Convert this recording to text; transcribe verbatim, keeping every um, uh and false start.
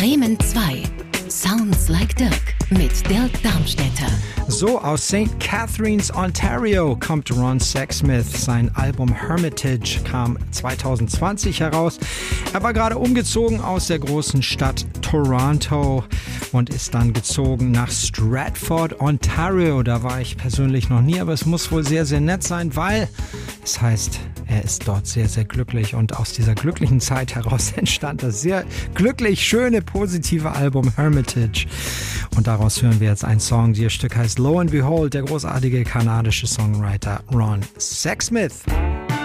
Bremen zwei. Sounds like Dirk mit Dirk Darmstädter. So, aus Sankt Catharines, Ontario kommt Ron Sexsmith. Sein Album Hermitage kam zwanzig zwanzig heraus. Er war gerade umgezogen aus der großen Stadt Toronto und ist dann gezogen nach Stratford, Ontario. Da war ich persönlich noch nie, aber es muss wohl sehr, sehr nett sein, weil es heißt, er ist dort sehr, sehr glücklich. Und aus dieser glücklichen Zeit heraus entstand das sehr glücklich, schöne, positive Album Hermitage. Und daraus hören wir jetzt einen Song. Dieses Stück heißt Lo and Behold, der großartige kanadische Songwriter Ron Sexsmith.